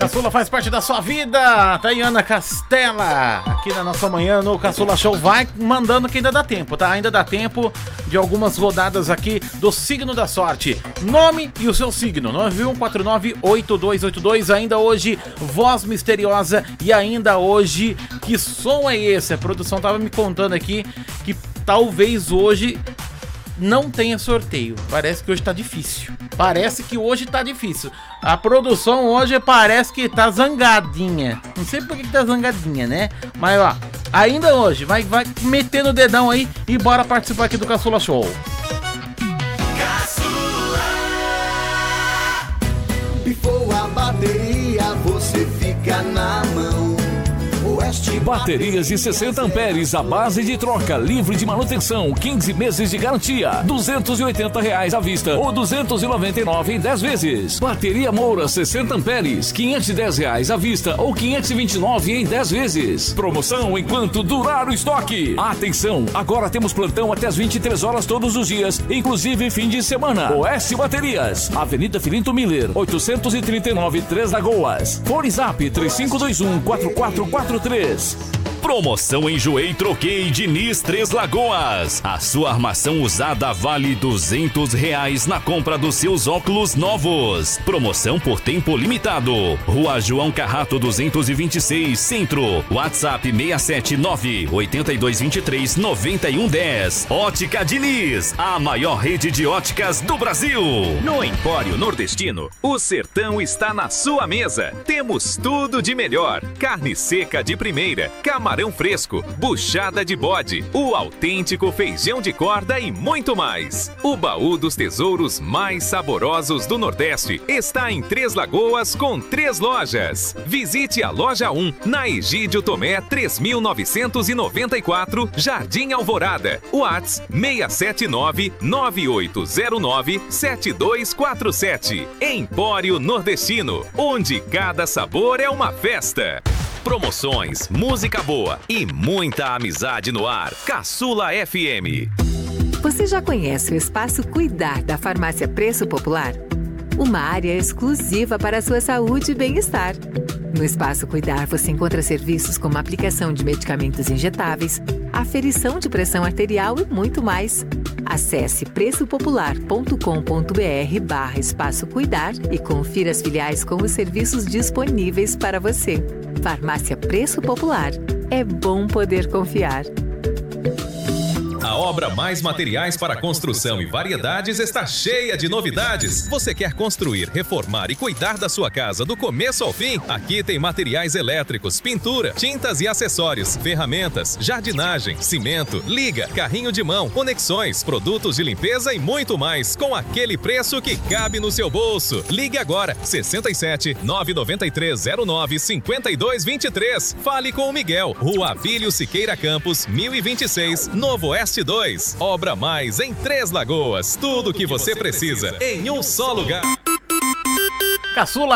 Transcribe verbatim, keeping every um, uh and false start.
Caçula faz parte da sua vida. Tá aí Ana Castela aqui na nossa manhã no Caçula Show. Vai mandando que ainda dá tempo, tá? Ainda dá tempo de algumas rodadas aqui do signo da sorte. Nome e o seu signo. nove um quatro nove oito dois oito dois. Ainda hoje, voz misteriosa. E ainda hoje, que som é esse? A produção tava me contando aqui que talvez hoje não tenha sorteio. Parece que hoje tá difícil. Parece que hoje tá difícil. A produção hoje parece que tá zangadinha. Não sei por que, que tá zangadinha, né? Mas ó, ainda hoje, vai, vai metendo o dedão aí e bora participar aqui do Caçula Show. Caçula. Pifou a bateria, você fica na mão. Baterias de sessenta amperes à base de troca, livre de manutenção, quinze meses de garantia, duzentos e oitenta reais à vista ou duzentos e noventa e nove em dez vezes. Bateria Moura sessenta amperes, quinhentos e dez reais à vista ou quinhentos e vinte e nove em dez vezes. Promoção enquanto durar o estoque. Atenção, agora temos plantão até as vinte e três horas todos os dias, inclusive fim de semana. Oeste Baterias, Avenida Filinto Miller, oitocentos e trinta e nove, Três Lagoas. Fone Zap três cinco dois um quatro quatro quatro três. Promoção Enjoei Troquei Diniz Três Lagoas. A sua armação usada vale duzentos reais na compra dos seus óculos novos. Promoção por tempo limitado. Rua João Carrato duzentos e vinte e seis, Centro. WhatsApp seis sete nove, oito dois dois três, nove um um zero. Ótica Diniz, a maior rede de óticas do Brasil. No Empório Nordestino, o sertão está na sua mesa. Temos tudo de melhor. Carne seca de primeira, camarão fresco, buchada de bode, o autêntico feijão de corda e muito mais. O baú dos tesouros mais saborosos do Nordeste está em Três Lagoas com três lojas. Visite a loja um na Egídio Tomé três mil novecentos e noventa e quatro, Jardim Alvorada. WhatsApp seis sete nove, nove oito zero nove, sete dois quatro sete. Empório Nordestino, onde cada sabor é uma festa. Promoções, música boa e muita amizade no ar. Caçula F M. Você já conhece o Espaço Cuidar da Farmácia Preço Popular? Uma área exclusiva para a sua saúde e bem-estar. No Espaço Cuidar você encontra serviços como aplicação de medicamentos injetáveis, aferição de pressão arterial e muito mais. Acesse preço popular ponto com ponto br barra Espaço Cuidar e confira as filiais com os serviços disponíveis para você. Farmácia Preço Popular. É bom poder confiar. A Obra Mais Materiais para Construção e Variedades está cheia de novidades. Você quer construir, reformar e cuidar da sua casa do começo ao fim? Aqui tem materiais elétricos, pintura, tintas e acessórios, ferramentas, jardinagem, cimento, liga, carrinho de mão, conexões, produtos de limpeza e muito mais, com aquele preço que cabe no seu bolso. Ligue agora, sessenta e sete, nove nove três zero nove, cinco dois dois três. Fale com o Miguel, Rua Abílio Siqueira Campos, mil e vinte e seis, Novo Oeste dois. Obra Mais em Três Lagoas. Tudo o que você precisa em um só lugar. Caçula